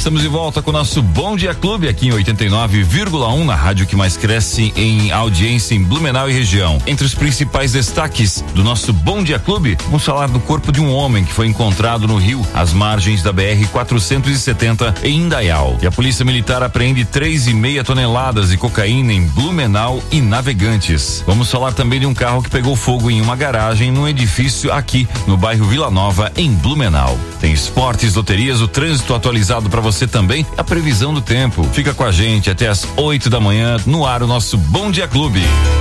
Estamos de volta com o nosso Bom Dia Clube aqui em 89,1 na rádio que mais cresce em audiência em Blumenau e região. Entre os principais destaques do nosso Bom Dia Clube, vamos falar do corpo de um homem que foi encontrado no rio, às margens da BR-470 em Indaial. E a Polícia Militar apreende 3,5 toneladas de cocaína em Blumenau e Navegantes. Vamos falar também de um carro que pegou fogo em uma garagem num edifício aqui no bairro Vila Nova, em Blumenau. Tem esportes, loterias, o trânsito atualizado para você também, a previsão do tempo. Fica com a gente até às 8 da manhã, no ar o nosso Bom Dia Clube.